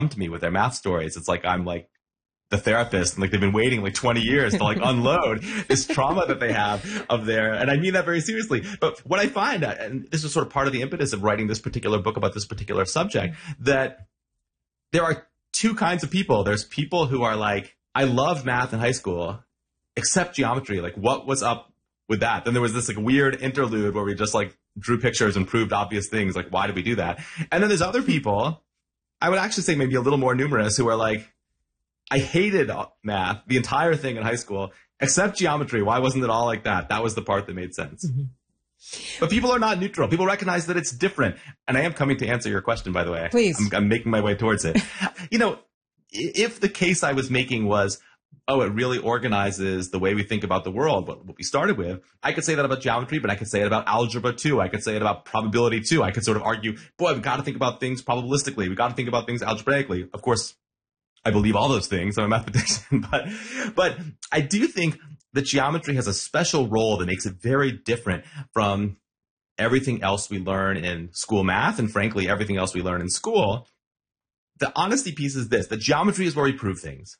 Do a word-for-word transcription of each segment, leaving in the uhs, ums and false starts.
to me with their math stories. It's like I'm like the therapist, and like they've been waiting like twenty years to like unload this trauma that they have of their, and I mean that very seriously. But what I find, and this is sort of part of the impetus of writing this particular book about this particular subject, that there are two kinds of people. There's people who are like, I loved math in high school, except geometry. Like, what was up with that? Then there was this like weird interlude where we just like drew pictures and proved obvious things. Like, why did we do that? And then there's other people, I would actually say maybe a little more numerous, who are like, I hated math, the entire thing in high school, except geometry. Why wasn't it all like that? That was the part that made sense. Mm-hmm. But people are not neutral. People recognize that it's different. And I am coming to answer your question, by the way. Please. I'm, I'm making my way towards it. You know, if the case I was making was, oh, it really organizes the way we think about the world, what, what we started with, I could say that about geometry, but I could say it about algebra too. I could say it about probability too. I could sort of argue, boy, we've got to think about things probabilistically. We've got to think about things algebraically. Of course, I believe all those things. I'm a mathematician, but, but I do think that geometry has a special role that makes it very different from everything else we learn in school math, and frankly, everything else we learn in school. The honesty piece is this: that geometry is where we prove things.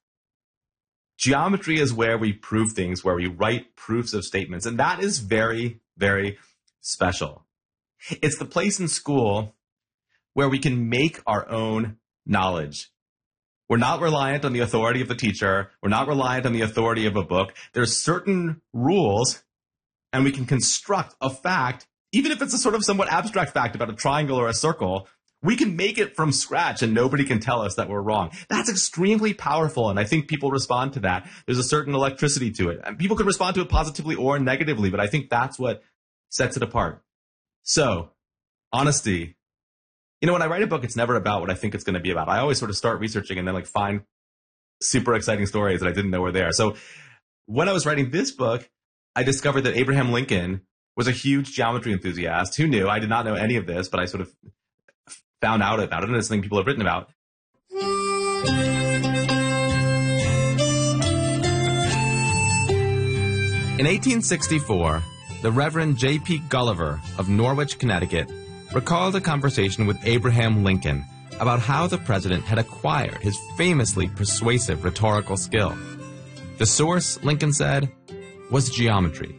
Geometry is where we prove things, where we write proofs of statements. And that is very, very special. It's the place in school where we can make our own knowledge. We're not reliant on the authority of the teacher. We're not reliant on the authority of a book. There's certain rules, and we can construct a fact, even if it's a sort of somewhat abstract fact about a triangle or a circle. We can make it from scratch, and nobody can tell us that we're wrong. That's extremely powerful, and I think people respond to that. There's a certain electricity to it. And people can respond to it positively or negatively, but I think that's what sets it apart. So, honesty. You know, when I write a book, it's never about what I think it's going to be about. I always sort of start researching and then like find super exciting stories that I didn't know were there. So when I was writing this book, I discovered that Abraham Lincoln was a huge geometry enthusiast. Who knew? I did not know any of this, but I sort of found out about it, and it's something people have written about. In eighteen sixty-four, the Reverend J P Gulliver of Norwich, Connecticut, recalled a conversation with Abraham Lincoln about how the president had acquired his famously persuasive rhetorical skill. The source, Lincoln said, was geometry.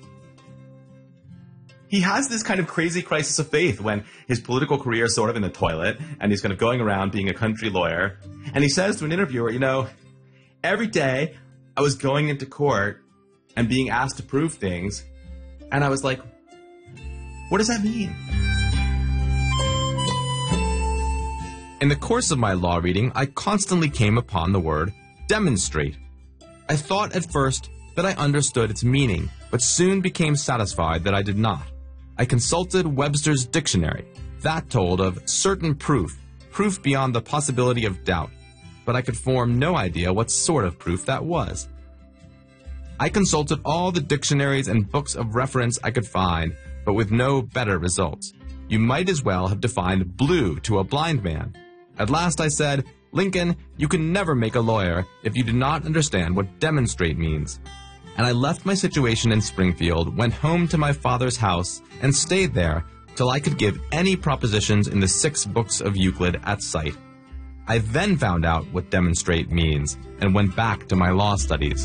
He has this kind of crazy crisis of faith when his political career is sort of in the toilet, and he's kind of going around being a country lawyer. And he says to an interviewer, you know, every day I was going into court and being asked to prove things, and I was like, what does that mean? In the course of my law reading, I constantly came upon the word demonstrate. I thought at first that I understood its meaning, but soon became satisfied that I did not. I consulted Webster's dictionary. That told of certain proof, proof beyond the possibility of doubt, but I could form no idea what sort of proof that was. I consulted all the dictionaries and books of reference I could find, but with no better results. You might as well have defined blue to a blind man. At last I said, Lincoln, you can never make a lawyer if you do not understand what demonstrate means. And I left my situation in Springfield, went home to my father's house, and stayed there till I could give any propositions in the six books of Euclid at sight. I then found out what demonstrate means, and went back to my law studies.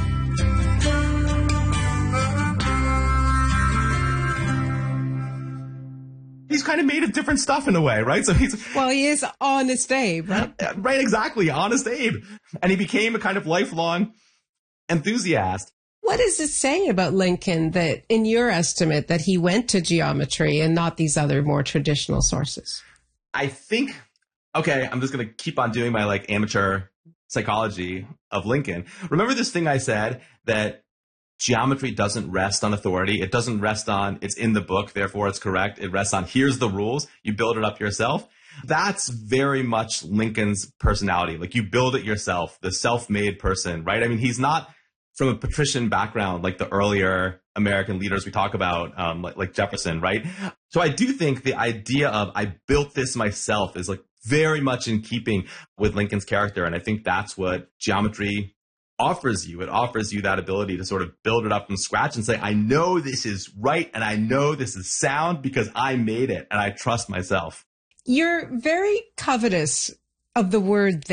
He's kind of made of different stuff in a way, right? So he's well, he is Honest Abe, right? Right, exactly, Honest Abe, and he became a kind of lifelong enthusiast. What does it say about Lincoln that, in your estimate, that he went to geometry and not these other more traditional sources? I think, okay, I'm just going to keep on doing my like amateur psychology of Lincoln. Remember this thing I said that geometry doesn't rest on authority. It doesn't rest on, it's in the book, therefore it's correct. It rests on, here's the rules. You build it up yourself. That's very much Lincoln's personality. Like, you build it yourself, the self-made person, right? I mean, he's not from a patrician background like the earlier American leaders we talk about, um, like, like Jefferson, right? So I do think the idea of I built this myself is like very much in keeping with Lincoln's character. And I think that's what geometry offers you. It offers you that ability to sort of build it up from scratch and say, I know this is right and I know this is sound because I made it and I trust myself. You're very covetous of the word